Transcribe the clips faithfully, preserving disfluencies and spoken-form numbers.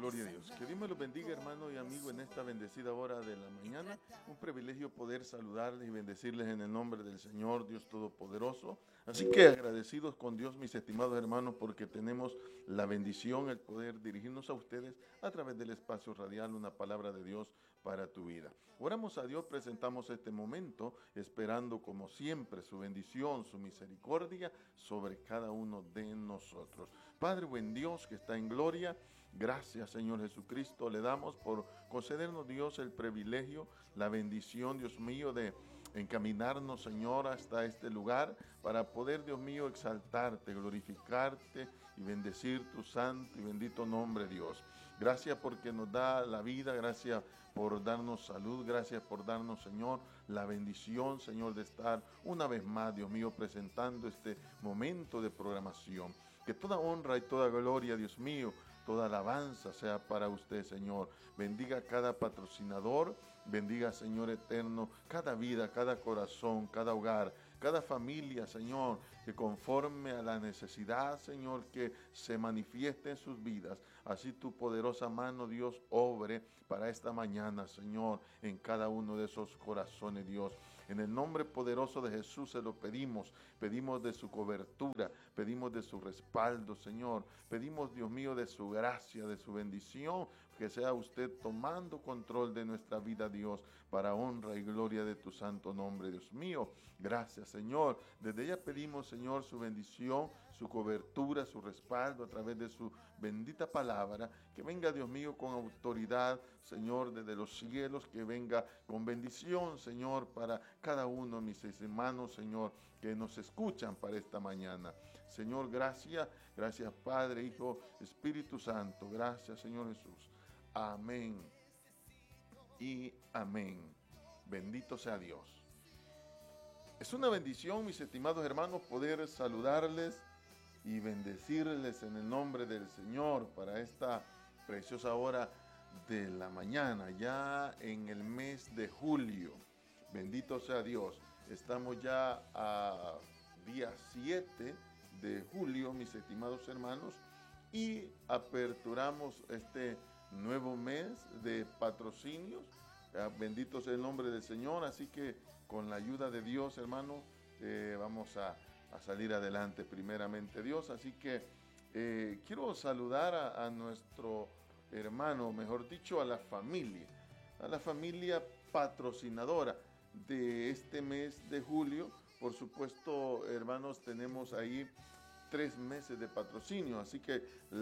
Gloria a Dios. Que Dios me los bendiga, hermano y amigo, en esta bendecida hora de la mañana. Un privilegio poder saludarles y bendecirles en el nombre del Señor, Dios Todopoderoso. Así que agradecidos con Dios, mis estimados hermanos, porque tenemos la bendición, el poder dirigirnos a ustedes a través del espacio radial, una palabra de Dios para tu vida. Oramos a Dios, presentamos este momento, esperando como siempre su bendición, su misericordia sobre cada uno de nosotros. Padre buen Dios que está en gloria, gracias Señor Jesucristo, le damos por concedernos Dios el privilegio, la bendición Dios mío de encaminarnos Señor hasta este lugar para poder Dios mío exaltarte, glorificarte y bendecir tu santo y bendito nombre Dios. Gracias porque nos da la vida, gracias por darnos salud, gracias por darnos Señor la bendición Señor de estar una vez más Dios mío presentando este momento de programación. Que toda honra y toda gloria, Dios mío, toda alabanza sea para usted, Señor. Bendiga a cada patrocinador, bendiga, Señor eterno, cada vida, cada corazón, cada hogar, cada familia, Señor, que conforme a la necesidad, Señor, que se manifieste en sus vidas. Así tu poderosa mano, Dios, obre para esta mañana, Señor, en cada uno de esos corazones, Dios. En el nombre poderoso de Jesús se lo pedimos, pedimos de su cobertura, pedimos de su respaldo, Señor, pedimos, Dios mío, de su gracia, de su bendición, que sea usted tomando control de nuestra vida, Dios, para honra y gloria de tu santo nombre, Dios mío. Gracias, Señor. Desde ya pedimos, Señor, su bendición, su cobertura, su respaldo a través de su bendita palabra, que venga, Dios mío, con autoridad, Señor, desde los cielos, que venga con bendición, Señor, para cada uno de mis hermanos, Señor, que nos escuchan para esta mañana. Señor, gracias, gracias Padre, Hijo, Espíritu Santo, gracias Señor Jesús. Amén y amén. Bendito sea Dios. Es una bendición, mis estimados hermanos, poder saludarles y bendecirles en el nombre del Señor para esta preciosa hora de la mañana, ya en el mes de julio. Bendito sea Dios. Estamos ya a día siete de julio, mis estimados hermanos, y aperturamos este nuevo mes de patrocinios. Bendito sea el nombre del Señor, así que con la ayuda de Dios, hermano, eh, vamos a, a salir adelante primeramente Dios. Así que eh, quiero saludar a, a nuestro hermano, mejor dicho, a la familia, a la familia patrocinadora de este mes de julio. Por supuesto, hermanos, tenemos ahí tres meses de patrocinio, así que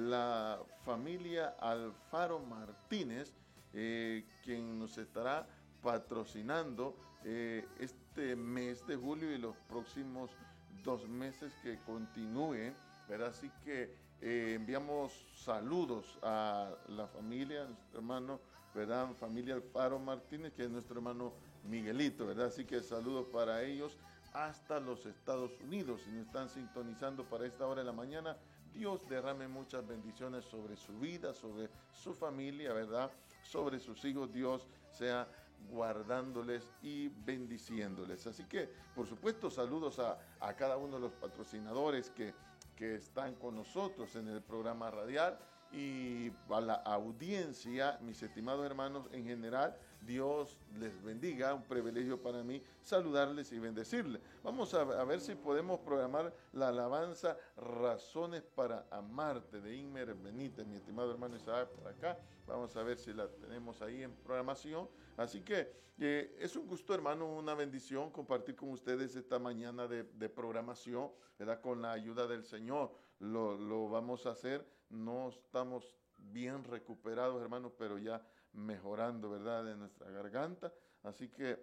la familia Alfaro Martínez, eh, quien nos estará patrocinando eh, este mes de julio y los próximos dos meses que continúe, ¿verdad? Así que eh, enviamos saludos a la familia, a nuestro hermano, ¿verdad? Familia Alfaro Martínez, que es nuestro hermano Miguelito, ¿verdad? Así que saludos para ellos hasta los Estados Unidos. Si nos están sintonizando para esta hora de la mañana, Dios derrame muchas bendiciones sobre su vida, sobre su familia, ¿verdad? Sobre sus hijos, Dios sea guardándoles y bendiciéndoles. Así que, por supuesto, saludos a, a cada uno de los patrocinadores que, que están con nosotros en el programa radial y a la audiencia, mis estimados hermanos, en general. Dios les bendiga, un privilegio para mí saludarles y bendecirles. Vamos a, a ver si podemos programar la alabanza Razones para Amarte de Inmer Benítez, mi estimado hermano Isaac, por acá. Vamos a ver si la tenemos ahí en programación. Así que eh, es un gusto, hermano, una bendición compartir con ustedes esta mañana de, de programación, ¿verdad? Con la ayuda del Señor lo, lo vamos a hacer. No estamos bien recuperados, hermanos, pero ya mejorando, ¿verdad?, de nuestra garganta. Así que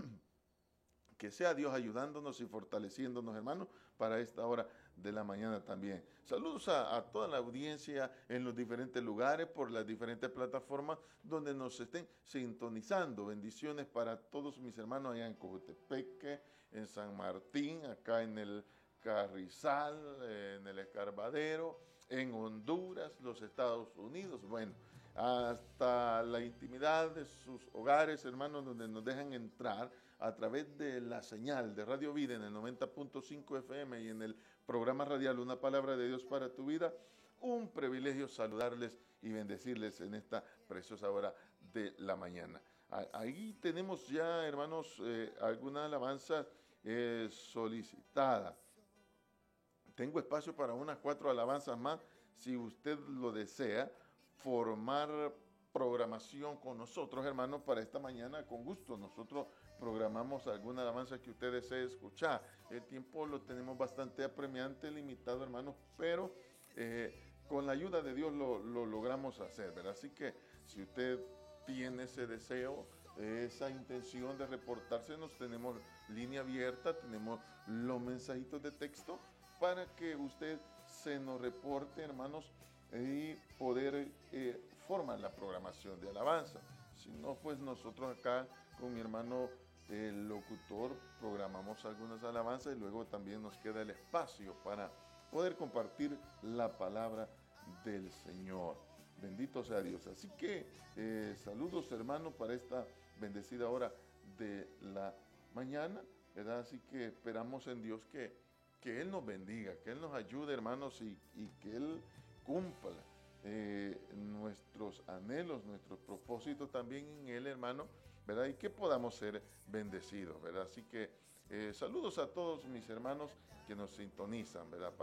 que sea Dios ayudándonos y fortaleciéndonos, hermanos, para esta hora de la mañana también. Saludos a, a toda la audiencia en los diferentes lugares, por las diferentes plataformas donde nos estén sintonizando. Bendiciones para todos mis hermanos allá en Cojutepeque, en San Martín, acá en el Carrizal, en el Escarbadero, en Honduras, los Estados Unidos, bueno, hasta la intimidad de sus hogares, hermanos, donde nos dejan entrar a través de la señal de Radio Vida en el noventa punto cinco F M y en el programa radial Una Palabra de Dios para tu Vida. un privilegio saludarles y bendecirles en esta preciosa hora de la mañana. Ahí tenemos ya, hermanos, eh, alguna alabanza eh, solicitada. Tengo espacio para unas cuatro alabanzas más, si usted lo desea, formar programación con nosotros, hermanos, para esta mañana, con gusto. Nosotros programamos alguna alabanza que usted desee escuchar. El tiempo lo tenemos bastante apremiante, limitado, hermanos, pero eh, con la ayuda de Dios lo, lo logramos hacer, ¿verdad? Así que si usted tiene ese deseo, esa intención de reportársenos, tenemos línea abierta, tenemos los mensajitos de texto para que usted se nos reporte, hermanos, y poder eh, formar la programación de alabanza. Si no, pues nosotros acá con mi hermano el locutor programamos algunas alabanzas y luego también nos queda el espacio para poder compartir la palabra del Señor. Bendito sea Dios. Así que eh, saludos, hermanos, para esta bendecida hora de la mañana, ¿verdad? Así que esperamos en Dios que, que Él nos bendiga, que Él nos ayude, hermanos, y, y que Él cumpla eh, nuestros anhelos, nuestros propósitos también en Él, hermano, ¿verdad? Y que podamos ser bendecidos, ¿verdad? Así que eh, saludos a todos mis hermanos que nos sintonizan, ¿verdad?